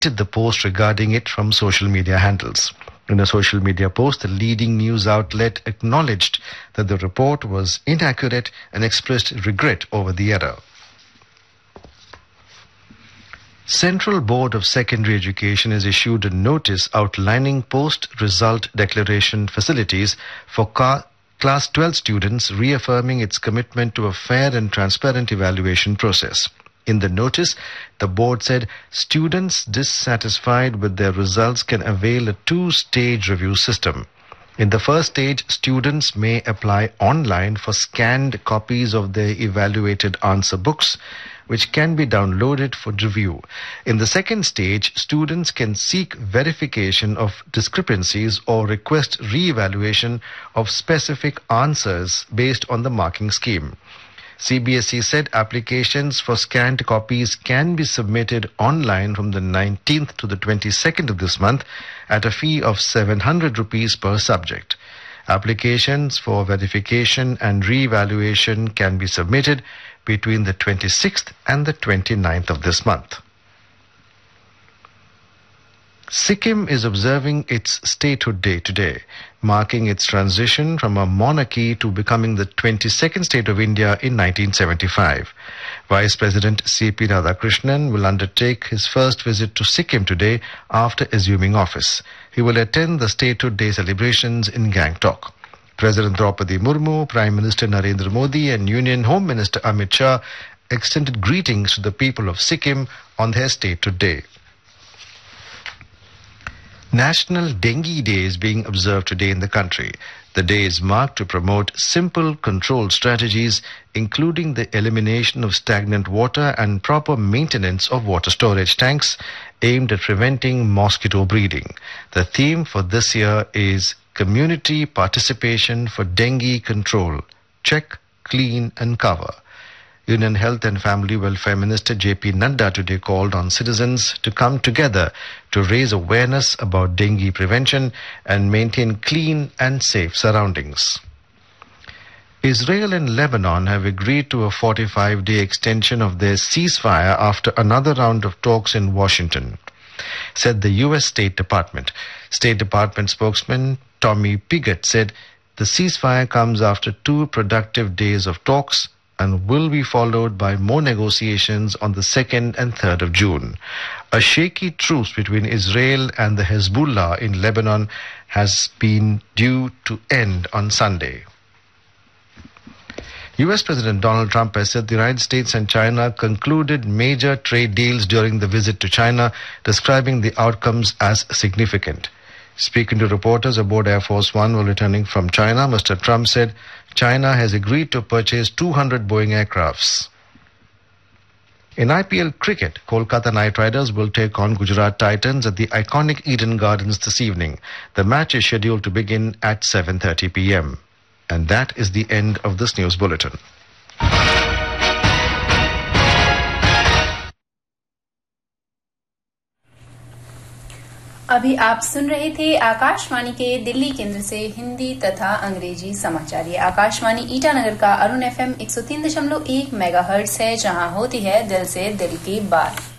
the post regarding it from social media handles. In a social media post, the leading news outlet acknowledged that the report was inaccurate and expressed regret over the error. Central Board of Secondary Education has issued a notice outlining post-result declaration facilities for Class 12 students, reaffirming its commitment to a fair and transparent evaluation process. In the notice, the board said students dissatisfied with their results can avail a two-stage review system. In the first stage, students may apply online for scanned copies of their evaluated answer books, which can be downloaded for review. In the second stage, students can seek verification of discrepancies or request re-evaluation of specific answers based on the marking scheme. CBSE said applications for scanned copies can be submitted online from the 19th to the 22nd of this month at a fee of 700 rupees per subject. Applications for verification and re-evaluation can be submitted between the 26th and the 29th of this month. Sikkim is observing its statehood day today, marking its transition from a monarchy to becoming the 22nd state of India in 1975. Vice President C.P. Radhakrishnan will undertake his first visit to Sikkim today after assuming office. He will attend the statehood day celebrations in Gangtok. President Draupadi Murmu, Prime Minister Narendra Modi and Union Home Minister Amit Shah extended greetings to the people of Sikkim on their statehood day. National Dengue Day is being observed today in the country. The day is marked to promote simple control strategies, including the elimination of stagnant water and proper maintenance of water storage tanks aimed at preventing mosquito breeding. The theme for this year is Community Participation for Dengue Control. Check, clean and cover. Union Health and Family Welfare Minister J.P. Nadda today called on citizens to come together to raise awareness about dengue prevention and maintain clean and safe surroundings. Israel and Lebanon have agreed to a 45-day extension of their ceasefire after another round of talks in Washington, said the U.S. State Department. State Department spokesman Tommy Pigott said the ceasefire comes after 2 productive days of talks and will be followed by more negotiations on the 2nd and 3rd of June. A shaky truce between Israel and the Hezbollah in Lebanon has been due to end on Sunday. U.S. President Donald Trump has said the United States and China concluded major trade deals during the visit to China, describing the outcomes as significant. Speaking to reporters aboard Air Force One while returning from China, Mr. Trump said China has agreed to purchase 200 Boeing aircrafts. In IPL cricket, Kolkata Knight Riders will take on Gujarat Titans at the iconic Eden Gardens this evening. The match is scheduled to begin at 7:30 p.m. And that is the end of this news bulletin. अभी आप सुन रहे थे आकाशवाणी के दिल्ली केंद्र से हिंदी तथा अंग्रेजी समाचार। ये आकाशवाणी ईटानगर का अरुण FM 103.1 मेगाहर्ट्ज है, जहां होती है दिल से दिल की बात।